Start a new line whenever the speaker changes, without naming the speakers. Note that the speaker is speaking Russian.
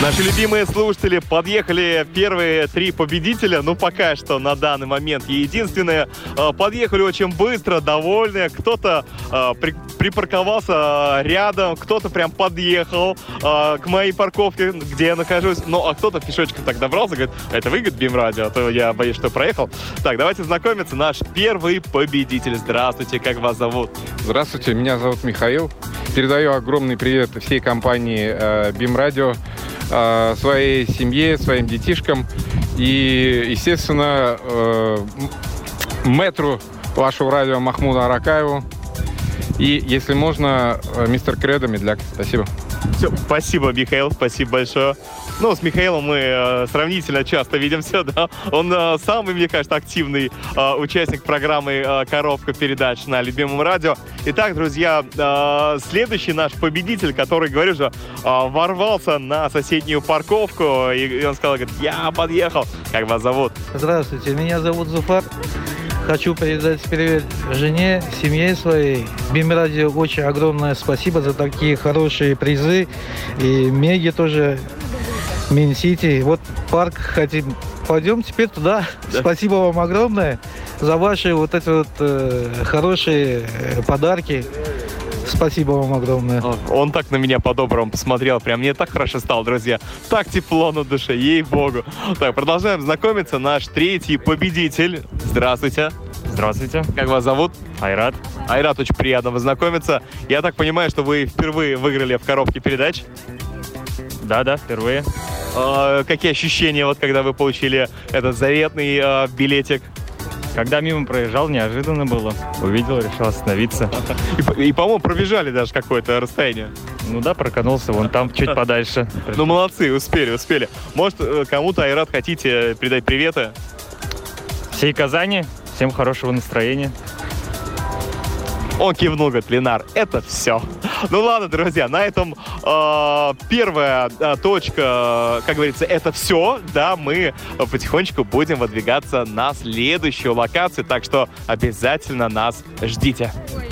Наши любимые слушатели, подъехали первые 3 победителя, ну пока что на данный момент единственные. Подъехали очень быстро, довольные. Кто-то припарковался рядом, кто-то прям подъехал к моей парковке, где я нахожусь. Ну, а кто-то пешочком так добрался, говорит, это вы, говорит, БИМ-радио, а то я боюсь, что проехал. Так, давайте знакомиться. Наш первый победитель. Здравствуйте, как вас зовут?
Здравствуйте, меня зовут Михаил. Передаю огромный привет всей компании БИМ-радио, своей семье, своим детишкам и, естественно, мэтру вашего радио Махмуду Аракаеву. И, если можно, мистер Кредо Медляк. Спасибо.
Все, спасибо, Михаил, спасибо большое. Ну, с Михаилом мы сравнительно часто видимся, да. Он самый, мне кажется, активный участник программы «Коробка передач» на любимом радио. Итак, друзья, следующий наш победитель, который, говорю же, ворвался на соседнюю парковку, и он сказал, говорит, я подъехал. Как вас зовут?
Здравствуйте, меня зовут Зуфар. Хочу передать привет жене, семье своей. БИМ-радио очень огромное спасибо за такие хорошие призы. И Меги тоже, Мин-Сити. Вот парк хотим. Пойдем теперь туда. Да. Спасибо вам огромное за ваши вот эти вот хорошие подарки. Спасибо вам огромное.
Он так на меня по-доброму посмотрел. Прям мне так хорошо стало, друзья. Так тепло на душе, ей-богу. Так, продолжаем знакомиться. Наш третий победитель. Здравствуйте.
Здравствуйте.
Как вас зовут?
Айрат.
Айрат, очень приятно познакомиться. Я так понимаю, что вы впервые выиграли в коробке передач?
Да, впервые.
Какие ощущения, вот когда вы получили этот заветный билетик?
Когда мимо проезжал, неожиданно было. Увидел, решил остановиться.
И по-моему, пробежали даже какое-то расстояние.
Ну да, проканулся вон там, чуть подальше.
Ну, молодцы, успели. Может, кому-то, Айрат, хотите передать приветы?
Всей Казани, всем хорошего настроения.
Он кивнул, говорит, Ленар, это все. Ну ладно, друзья, на этом первая точка, как говорится, это все. Да, мы потихонечку будем выдвигаться на следующую локацию, так что обязательно нас ждите.